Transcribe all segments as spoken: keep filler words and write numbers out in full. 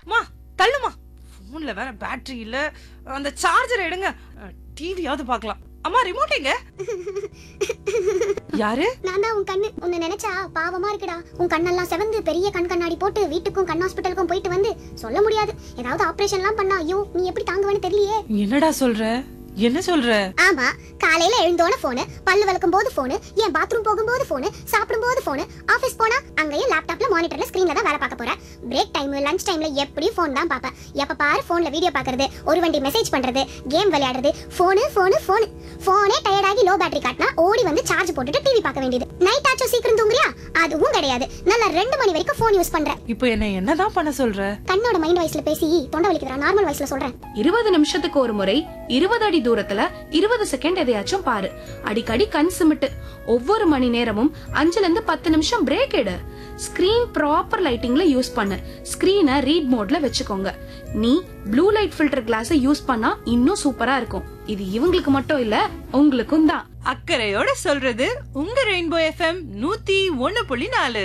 மா தள்ளுமா, போன்ல வேற பேட்டரி இல்ல, அந்த சார்ஜர் எடுங்க, டிவியாவது பார்க்கலாம். அம்மா ரிமோட் எங்க? யாரு? நான் தான் உன் கண்ணு. உன்னை நினைச்சா பாவமா இருக்குடா. உன் கண்ணெல்லாம் செவந்து பெரிய கண் கண்ணாடி போட்டு வீட்டுக்கும் கண் ஹாஸ்பிட்டலுக்கும் போயிட்டு வந்து சொல்ல முடியாது. ஏதாவது ஆபரேஷன் எல்லாம் பண்ணா ஐயோ நீ எப்படி தாங்குவேன்னு தெரியலையே. என்னடா சொல்ற? என்ன சொல்ற? ஆமா, காலையில எழுந்தோன போனு, பல்லு விளக்கும் போது போனு, ஏன் பாத்ரூம் போகும்போது போனு, சாப்பிடும் போது போனு, ஆபீஸ் போனா அங்கேயும் லேப்டாப்ல மானிட்டர்ல ஸ்கிரீன்ல தான் வேலை பார்க்க போறேன். பிரேக் டைம் லஞ்ச் டைம்ல எப்படியும் போன் தான் பாப்பேன். எப்ப பாரு போன்ல வீடியோ பாக்குறது, ஒரு வண்டி மெசேஜ் பண்றது, கேம் விளையாடுறது, போனு போனு போனு. போனே டயர்டாகி லோ பேட்டரி காட்டினா ஓடி வந்து சார்ஜ் போட்டுட்டு டிவி பார்க்க வேண்டியது. நைட் ஆச்சும் சீக்கிரம் தூங்குறியா? அதுவும் கிடையாது. நல்லா ரெண்டு மணி வரைக்கும் போன் யூஸ் பண்ற. இப்போ என்ன என்னதான் பண்ண சொல்ற? கண்ணோட மைண்ட் வாய்ஸ்ல பேசி தொண்டை வலிக்குதுடா. நார்மல் வாய்ஸ்ல சொல்றேன். இருபது நிமிஷத்துக்கு ஒரு முறை இருபது அடி தூரத்துல இருபது செகண்ட் எதையாச்சும் பாரு. அடிக்கடி கண் சிமிட்டு. ஒவ்வொரு மணி நேரமும் அஞ்சுல இருந்து பத்து நிமிஷம் பிரேக் எடு. ஸ்கிரீன் ப்ராப்பர் லைட்டிங்ல யூஸ் பண்ணு. ஸ்கிரீனை ரீட் மோட்ல வச்சுக்கோங்க. நீ blue light filter class use பண்ணா இன்னும் சூப்பரா இருக்கும். இது இவங்களுக்கு மட்டும் இல்ல, உங்களுக்கும் தான். அக்கறையோட சொல்றது உங்க ரெயின்போ எஃப்எம் நூத்தி ஒன்னு புள்ளி நாலு.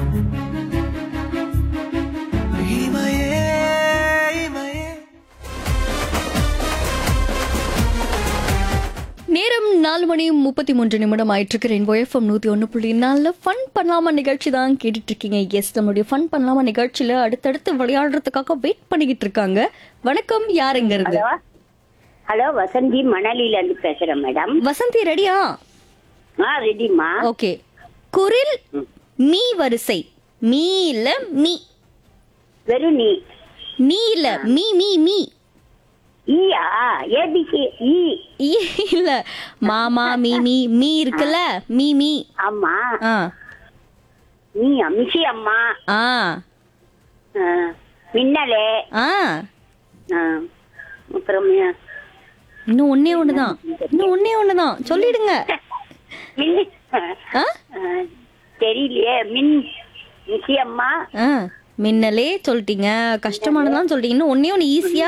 நேரம் நாலு மணி முப்பத்தி மூன்று நிமிடம் ஆயிட்டு ரெயின்போ எஃப்எம் நூத்தி ஒன்னு புள்ளி நாலுல ஃபன் பண்ணலாமா நிகழ்ச்சி தான் கேட்டுட்டு இருக்கீங்க. எஸ், நம்மளுடைய ஃபன் பண்ணலாமா நிகழ்ச்சியில அடுத்தடுத்து விளையாடுறதுக்காக வெயிட் பண்ணிக்கிட்டு இருக்காங்க. வணக்கம், யார் எங்க இருந்து? ஹலோ, வசந்தி மணலில இருந்து பேசுறேன் மேடம். வசந்தி ரெடியா? ஆ ரெடிமா. ஓகே. குரில் மீ வரிசை. மீல மீ. வெறும் நீ. நீல மீ மீ மீ. ஈயா? ஏபிசி ஈ. ஈ இல்ல, மாமா மீ மீ மீ இருக்குல்ல, மீ மீ. ஆமா. ஆ நீ மிஷி அம்மா. ஆ ஆ, மின்னலே. ஆ ஆ, அப்புறம் இன்னும் ஒன்னே ஒண்ணுதான். இன்னும் ஒன்னே ஒண்ணுதான், சொல்லிடுங்க. மின் ஆ? ஆ, தெரியலையே. மின் மிஷி அம்மா. ஆ, மின்னலே சொல்லிட்டீங்க, கஷ்டமானதான் சொல்லிட்டீங்க. இன்னும் ஒன்னே ஒண்ணு ஈஸியா.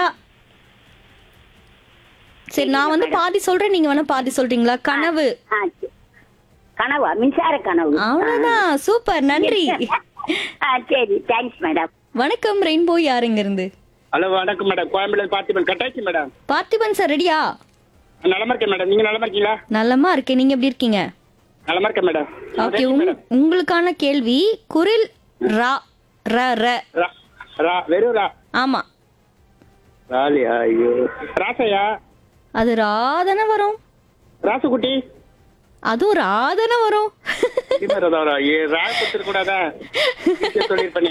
சரி, நான் வந்து பாதி சொல்றேன், நீங்க வேணா பாதி சொல்றீங்களா? கனவு. ஆ, சரி. கனவா? மின்சார கனவு. அவ்வளவுதான். சூப்பர், நன்றி. ஆ, சரி, தேங்க்ஸ் மேடம். வணக்கம், ரெயின்போ, யார் எங்க இருந்து? ஹலோ, வணக்கம் madam. கோயம்புல Parthiban கட்டாச்சு madam. Parthiban sir ரெடியா? நலமா இருக்கேன் மேடம். நீங்க நலமா இருக்கீங்களா? நல்லமா இருக்கேன், நீங்க எப்படி இருக்கீங்க? நலமா இருக்கேன் மேடம். ஓகே, உங்களுக்கான கேள்வி குரில் ரா ர ர. ரா ரா வெறும் ரா. ஆமா. ராலியா? ஐயோ, ராசையா? அது ராதன வரும். ராசுகுட்டி? அதுவும் ராதன வரும். ரா கொடுத்துட கூடாதா? சொல்லிருப்பேனே.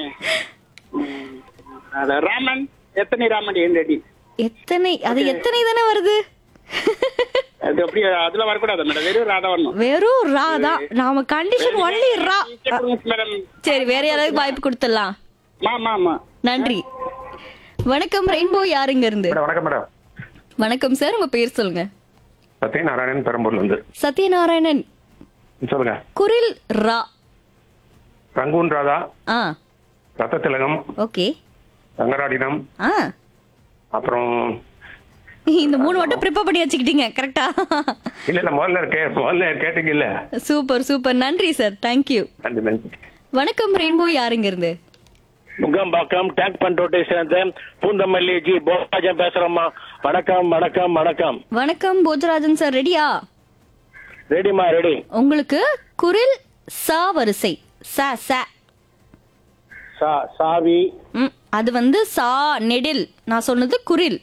ராமன். எத்தனை ராமன் ரெடி? எத்தனை? அது எத்தனை தானே வருது? அது அப்படி அதுல வரக்கூடாது மேடம். வெறும் ராதா வரணும். வெறும் ராதா. நாம கண்டிஷன் ஒன்லி ரா. மேடம் சரி, வேற யாராவது வாய்ப்பு கொடுத்துடலாம். ஆமா ஆமா. நன்றி. வணக்கம், ரெயின்போ, யாருங்க இருந்து? வணக்கம் மேடம். வணக்கம் சார், உங்க பேர் சொல்லுங்க. சத்யநாராயணன், பெரம்பூர்ல இருந்து. சத்யநாராயணன், சொல்லுங்க. குரில் ரா. ரங்கூன் ராதா. ஆ, ரத்த திலகம். ஓகே. ரங்கராடினம். ஆ, அப்புறம் இந்த மூணு மட்டும் ப்ரிப்பேர் பண்ணி வச்சுக்கிட்டீங்க கரெக்டா? இல்ல இல்ல, முதல்ல கே முதல்ல கேட்டீங்க இல்ல. சூப்பர் சூப்பர், நன்றி சார், தேங்க்யூ. நன்றி நன்றி. வணக்கம், ரெயின்போ, யாருங்க இருந்து? முகம்பாக்கம் டேங்க் பண்ரோட்டை சேர்ந்த பூந்தமல்லி ஜி போராஜன் பேசுறோம்மா. வணக்கம் வணக்கம் வணக்கம். வணக்கம் போஜராஜன் சார், ரெடியா? ரெடிமா, ரெடி. உங்களுக்கு குரில் சா வரிசை. ச ச. சா சாவி. ம், அது வந்து சா நெடில். நான் சொன்னது குரில்.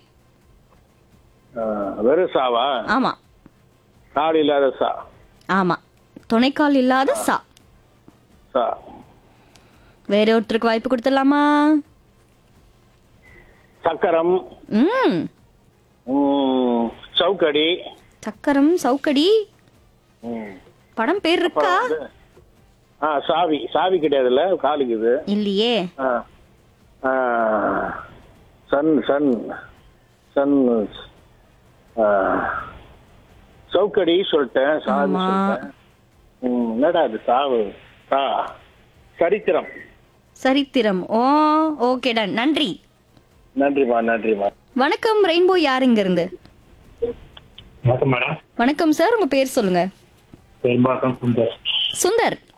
வெறும் சாவா? ஆமா. நாடு இல்லாத சா. ஆமா, துணைக்கால் இல்லாத சா. சா. வேற ஒருத்தருக்கு வாய்ப்பு கொடுத்துடலாமா? சக்கரம். ம், சவுக்கடி. சக்கரம், சவுக்கடி. படம் பேர் இருக்கா? ஆ, சாவி. சாவி கிடையாதுல்ல, காலுக்குது இல்லையே. சன் சன் சன் சவுக்கடி சொல்லிட்டேன். சாவி சொல்லிட்டேன். என்னடா அது? சாவு. சா சரித்திரம். சரித்திரம். ஓ, ஓகே, டன். நன்றி. நன்றிமா நன்றிமா. வணக்கம், ரெயின்போ, யார் இங்க இருந்து? வணக்கம் மேடம். வணக்கம் சார், உங்க பேர் சொல்லுங்க. பெரும்பாக்கம் சுந்தர். சுந்தர்,